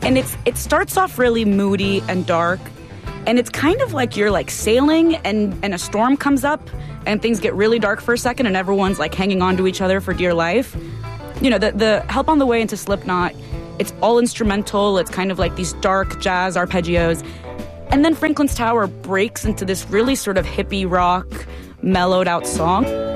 And it starts off really moody and dark, and it's kind of like you're like sailing and a storm comes up and things get really dark for a second and everyone's like hanging on to each other for dear life. You know, the Help on the Way into Slipknot, it's all instrumental. It's kind of like these dark jazz arpeggios. And then Franklin's Tower breaks into this really sort of hippie rock, mellowed out song.